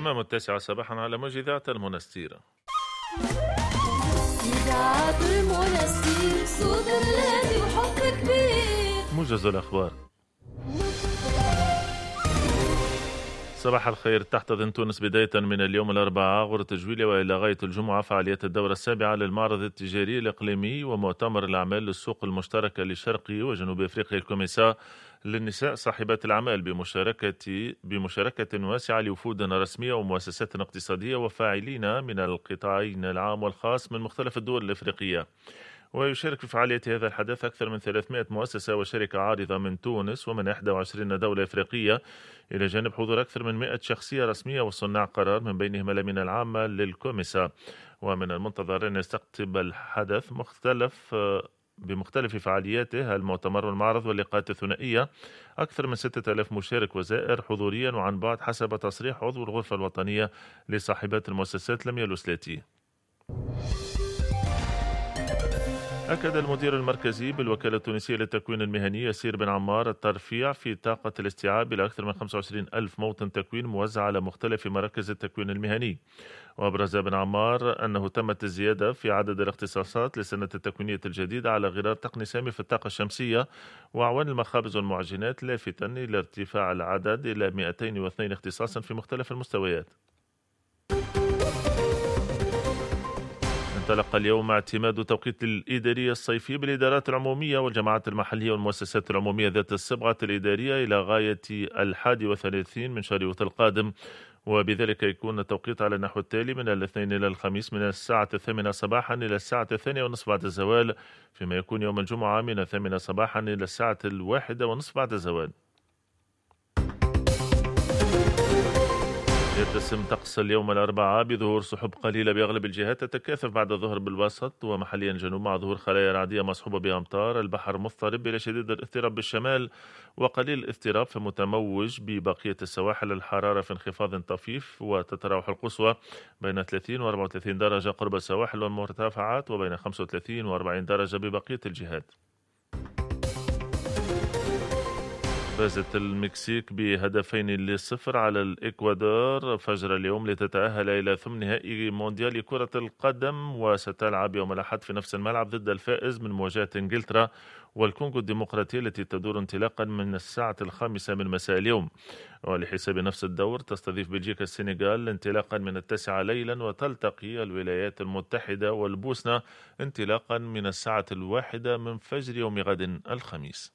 تمام 9 صباحا على موج إذاعة المنستير. إذاعة المنستير صوت بلادي وحب كبير. موجز الأخبار. صباح الخير. تحتضن تونس بداية من اليوم الأربعاء غرة تجويل وإلى غاية الجمعة فعاليات الدورة السابعة للمعرض التجاري الإقليمي ومؤتمر الأعمال للسوق المشتركة لشرقي وجنوب أفريقيا الكوميسا للنساء صاحبات الأعمال بمشاركة واسعة لوفود رسمية ومؤسسات اقتصادية وفاعلين من القطاعين العام والخاص من مختلف الدول الأفريقية. ويشارك في فعالية هذا الحدث أكثر من 300 مؤسسة وشركة عارضة من تونس ومن 21 دولة إفريقية، إلى جانب حضور أكثر من 100 شخصية رسمية وصناع قرار من بينهم الأمينة العامة للكوميسا. ومن المنتظر أن يستقطب الحدث بمختلف فعالياته المؤتمر والمعرض واللقاءات الثنائية أكثر من 6000 مشارك وزائر حضوريا وعن بعد حسب تصريح عضو الغرفة الوطنية لصاحبات المؤسسات لميا الوسلاتي. أكد المدير المركزي بالوكالة التونسية للتكوين المهني يسير بن عمار الترفيع في طاقة الاستيعاب إلى أكثر من 25 ألف موطن تكوين موزع على مختلف مراكز التكوين المهني. وأبرز بن عمار أنه تمت الزيادة في عدد الاختصاصات لسنة التكوينية الجديدة على غرار تقني سامي في الطاقة الشمسية وأعوان المخابز والمعجنات، لافتا إلى ارتفاع العدد إلى 202 اختصاصا في مختلف المستويات. انطلق اليوم اعتماد التوقيت الإداري الصيفي بالإدارات العمومية والجماعات المحلية والمؤسسات العمومية ذات الصبغة الإدارية إلى غاية 31 من شهر يوت القادم، وبذلك يكون التوقيت على النحو التالي: من الاثنين إلى الخميس من الساعة 8 صباحا إلى الساعة 2:30 بعد الزوال، فيما يكون يوم الجمعة من 8 صباحا إلى الساعة 1:30 بعد الزوال. يتسم طقس اليوم الأربعاء بظهور سحب قليلة بأغلب الجهات تتكاثف بعد الظهر بالوسط ومحليا جنوب، مع ظهور خلايا رعدية مصحوبة بأمطار. البحر مضطرب إلى شديد الاضطراب بالشمال وقليل الاضطراب فمتموج ببقية السواحل. الحرارة في انخفاض طفيف وتتراوح القصوى بين 30 و 34 درجة قرب السواحل والمرتفعات، وبين 35 و 40 درجة ببقية الجهات. فازت المكسيك ب2-0 على الإكوادور فجر اليوم لتتأهل إلى ثمن نهائي مونديال كرة القدم، وستلعب يوم الأحد في نفس الملعب ضد الفائز من مواجهة إنجلترا والكونغو الديمقراطية التي تدور انطلاقا من الساعة 5 من مساء اليوم. ولحساب نفس الدور تستضيف بلجيكا السنغال انطلاقا من 9 ليلا، وتلتقي الولايات المتحدة والبوسنة انطلاقا من الساعة 1 من فجر يوم غد الخميس.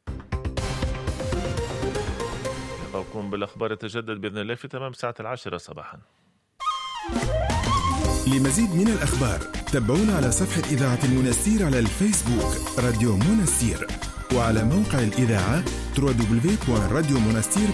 لقاؤكم بالأخبار يتجدد بإذن الله في تمام الساعة 10 صباحا. لمزيد من الأخبار تابعونا على صفحة إذاعة المنستير على الفيسبوك راديو منستير، وعلى موقع الإذاعة www.radiomonastir.tv.